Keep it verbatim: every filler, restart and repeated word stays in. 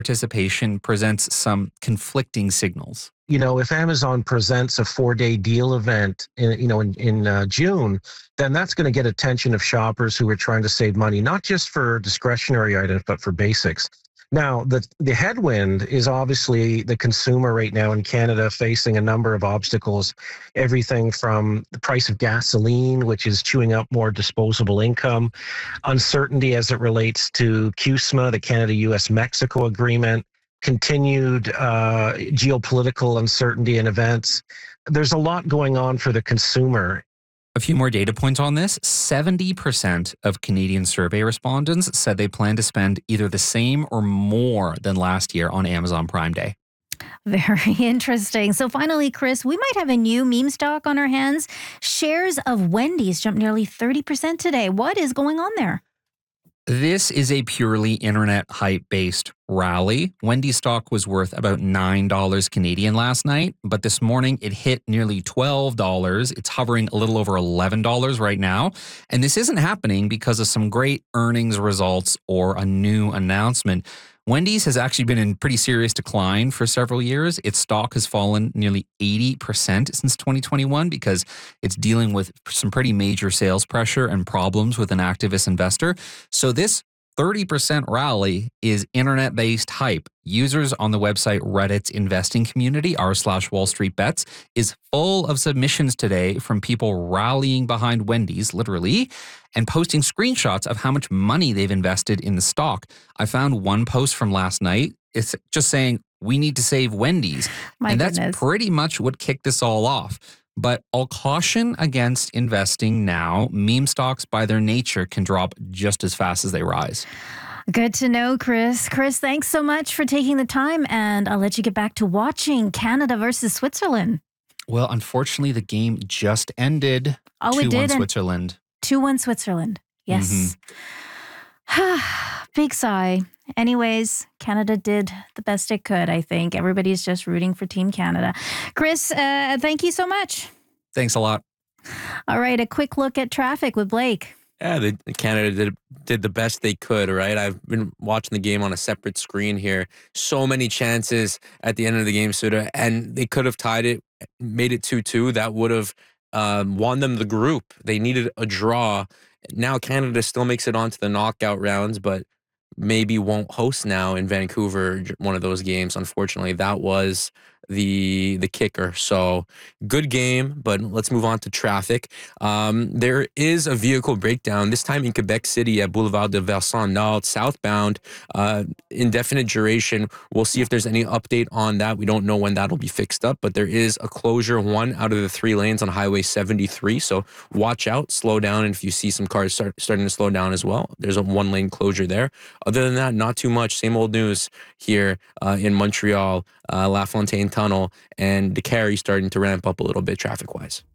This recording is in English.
participation presents some conflicting signals. You know, if Amazon presents a four-day deal event, in, you know, in in uh, June, then that's going to get attention of shoppers who are trying to save money, not just for discretionary items, but for basics. Now, the the headwind is obviously the consumer right now in Canada facing a number of obstacles, everything from the price of gasoline, which is chewing up more disposable income, uncertainty as it relates to CUSMA, the Canada-U S Mexico agreement, continued uh, geopolitical uncertainty and events. There's a lot going on for the consumer. A few more data points on this. seventy percent of Canadian survey respondents said they plan to spend either the same or more than last year on Amazon Prime Day. Very interesting. So finally, Chris, we might have a new meme stock on our hands. Shares of Wendy's jumped nearly thirty percent today. What is going on there? This is a purely internet hype-based rally. Wendy's stock was worth about nine dollars Canadian last night, but this morning it hit nearly twelve dollars. It's hovering a little over eleven dollars right now. And this isn't happening because of some great earnings results or a new announcement. Wendy's has actually been in pretty serious decline for several years. Its stock has fallen nearly eighty percent since twenty twenty-one because it's dealing with some pretty major sales pressure and problems with an activist investor. So this thirty percent rally is internet-based hype. Users on the website Reddit's investing community, r slash Wall Street Bets, is full of submissions today from people rallying behind Wendy's, literally, and posting screenshots of how much money they've invested in the stock. I found one post from last night. It's just saying, we need to save Wendy's. My and goodness. That's pretty much what kicked this all off. But I'll caution against investing now. Meme stocks, by their nature, can drop just as fast as they rise. Good to know, Chris. Chris, thanks so much for taking the time, and I'll let you get back to watching Canada versus Switzerland. Well, unfortunately, the game just ended. Oh, it did. Switzerland. two one Switzerland. Yes. Mm-hmm. Big sigh. Anyways, Canada did the best it could, I think. Everybody's just rooting for Team Canada. Chris, uh, thank you so much. Thanks a lot. All right, a quick look at traffic with Blake. Yeah, the, Canada did did the best they could, right? I've been watching the game on a separate screen here. So many chances at the end of the game, Suda, and they could have tied it, made it two two. That would have um, won them the group. They needed a draw. Now Canada still makes it onto the knockout rounds, but maybe won't host now in Vancouver one of those games. Unfortunately, that was the the kicker. So good game, but let's move on to traffic. Um, there is a vehicle breakdown, this time in Quebec City at Boulevard de Versant Nord, southbound, uh, indefinite duration. We'll see if there's any update on that. We don't know when that'll be fixed up, but there is a closure, one out of the three lanes on Highway seventy-three. So watch out, slow down, and if you see some cars start, starting to slow down as well, there's a one lane closure there. Other than that, not too much. Same old news here uh, in Montreal, uh, La Fontaine Tunnel, and the Carry starting to ramp up a little bit traffic-wise.